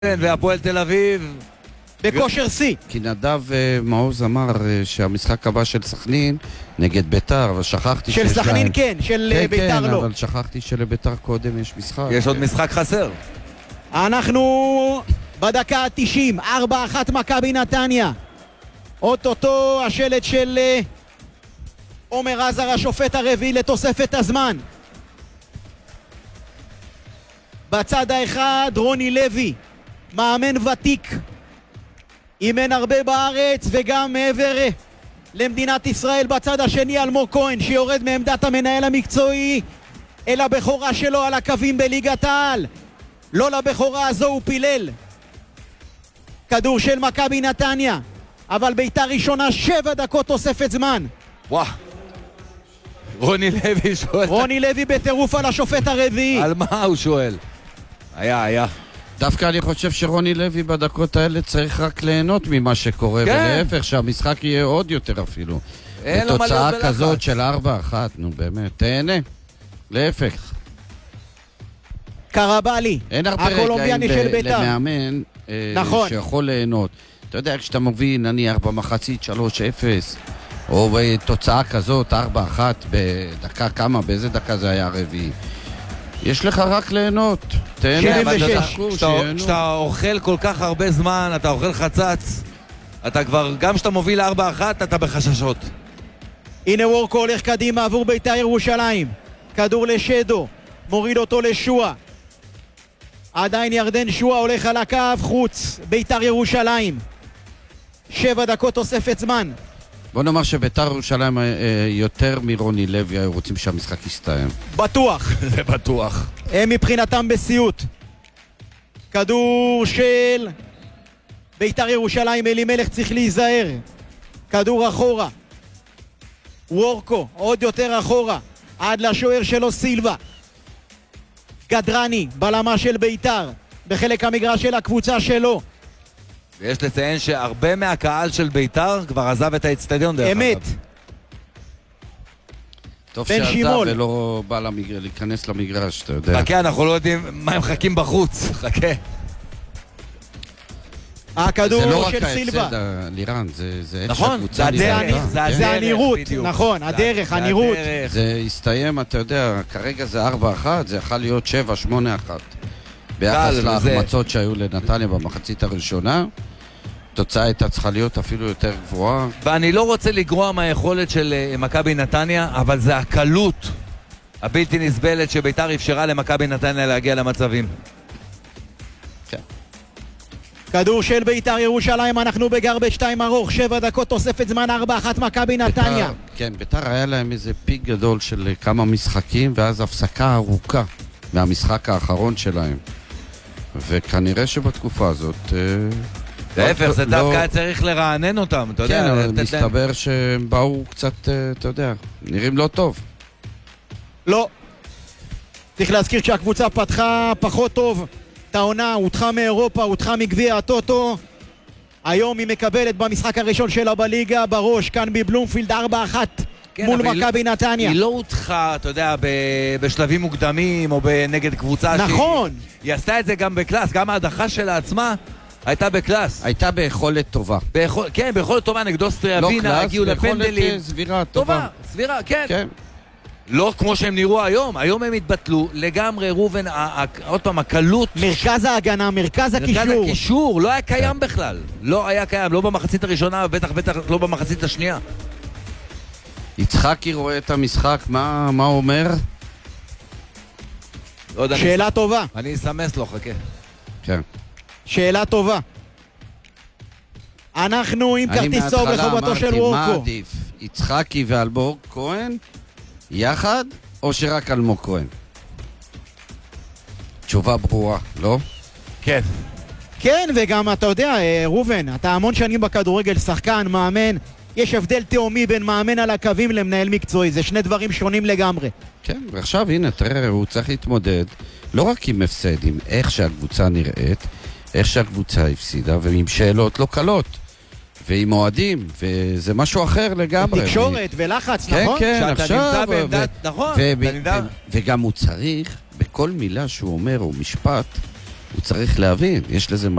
והפועל תל אביב בכושר שיא. כי נדב מעוז אמר שהמשחק הבא של סכנין נגד ביתר, אבל שכחתי של סכנין כן, של ביתר לא. אבל שכחתי שלביתר קודם יש משחק. יש עוד משחק חסר. אנחנו בדקה ה-90, 4-1 מכבי נתניה. אוטוטו השלט של עומר עזר, השופט הרביעי לתוספת הזמן. בצד האחד רוני לוי, מאמן ותיק, אימן הרבה בארץ וגם מעבר למדינת ישראל. בצד השני אלמוג כהן שיורד מעמדת המנהל המקצועי אל הבכורה שלו על הקווים בליגת העל. לא לבכורה הזו הוא פילל. כדור של מכבי נתניה, אבל ביתה ראשונה 7 דקות תוספת זמן. וואו, רוני לוי שואל. רוני לוי בטירוף על השופט הרביעי. על מה הוא שואל? היה. דווקא אני חושב שרוני לוי בדקות האלה צריך רק ליהנות ממה שקורה, ולהפך שהמשחק יהיה עוד יותר אפילו. בתוצאה כזאת של 4-1, נו באמת, תהנה. להפך. קרבלי, אין הרבה הקולומביאני של רגעים ביתר. למאמן נכון. שיכול ליהנות. אתה יודע, כשאתה מוביל נניח במחצית 3-0, או בתוצאה כזאת 4-1 בדקה כמה, באיזה דקה זה היה הרביעי? יש לך רק ליהנות. תהנה, כשאתה אוכל כל כך הרבה זמן, אתה אוכל חצץ, אתה כבר, גם כשאתה מוביל 4-1, אתה בחששות. הנה וורקו הולך קדימה עבור בית"ר ירושלים. כדור לשדו, מוריד אותו לשועה. עדיין ירדן שועה הולך על הקו, חוץ, בית"ר ירושלים. 7 דקות תוספת זמן. בוא נאמר שבית"ר ירושלים יותר מרוני לוי היו רוצים שהמשחק יסתיים. בטוח. זה בטוח. הם מבחינתם בסיוט. כדור של בית"ר ירושלים, אלימלך צריך להיזהר. כדור אחורה. וורקו עוד יותר אחורה, עד לשוער שלו סילבה. גדרני, בלמה של בית"ר, בחלק המגרש של הקבוצה שלו. ויש לציין שהרבה מהקהל של בית"ר כבר עזב את האצטדיון דרך אגב. אמת. טוב בן שעזב שימול. ולא בא להיכנס למגרש, אתה יודע. חכה, אנחנו לא יודעים מה הם מחכים בחוץ. חכה. הכדור של סילבה. זה לא רק ההפסד, לירן, זה איך נכון, שהקבוצה נראתה. זה הנראות, נכון, הדרך, הנראות. זה הסתיים, אתה יודע, כרגע זה 4-1, זה יכול להיות 7-8-1. ביחס להחמצות שהיו לנתניה במחצית הראשונה, התוצאה הייתה צריכה להיות אפילו יותר גבוהה. ואני לא רוצה לגרוע מהיכולת של מכבי נתניה, אבל זה הקלות הבלתי נסבלת שבית"ר אפשרה למכבי נתניה להגיע למצבים. כדור של בית"ר ירושלים, אנחנו בגרבג' 2 ארוך, 7 דקות תוספת זמן, 4-1 מכבי נתניה. כן, בית"ר היה להם איזה פיק גדול של כמה משחקים, ואז הפסקה ארוכה מהמשחק האחרון שלהם. וכנראה שבתקופה הזאת... להפך, זה דווקא צריך לרענן אותם, אתה יודע. כן, אבל מסתבר שהם באו קצת, אתה יודע, נראים לא טוב. לא. צריך להזכיר שהקבוצה פתחה פחות טוב. את העונה, הודחה מאירופה, הודחה מגביע הטוטו. היום היא מקבלת במשחק הראשון שלה בליגה, בראש, כאן בבלומפילד 4-1 מול מכבי נתניה. היא לא הודחה, אתה יודע, בשלבים מוקדמים או נגד קבוצה. נכון. היא עשתה את זה גם בקלאס, גם ההדחה שלה עצמה הייתה בקלאס. הייתה ביכולת טובה. כן, ביכולת טובה נגד אוסטריה ווינה, הגיעו לפנדלים. ביכולת סבירה טובה. סבירה, כן. לא כמו שהם נראו היום, היום הם התבטלו לגמרי. רובן, עוד פעם, הקלות, מרכז ההגנה, מרכז הקישור לא היה קיים בכלל, לא היה קיים, לא במחצית הראשונה ובטח לא במחצית השנייה. יצחקי רואה את המשחק, מה הוא אומר? שאלה טובה. אני אסמס לו, חכה. כן. שאלה טובה. אנחנו עם כרטיס צהוב לחובתו של וורקו. מה עדיף, יצחקי ואלמוג כהן יחד, או שרק אלמוג כהן? תשובה ברורה, לא? כן. כן, וגם אתה יודע, רובן, אתה המון שנים בכדורגל, שחקן, מאמן, יש הבדל תאומי בין מאמן על הקווים למנהל מקצועי, זה שני דברים שונים לגמרי. כן, ועכשיו הנה, תראה, הוא צריך להתמודד לא רק עם הפסד, עם איך שהקבוצה נראית, איך שהקבוצה הפסידה, ועם שאלות לא קלות. ועם אוהדים, וזה משהו אחר לגמרי. תקשורת ולחץ, נכון? כן, עכשיו. נכון. וגם הוא צריך, בכל מילה שהוא אומר, הוא משפט, הוא צריך להבין, יש לזה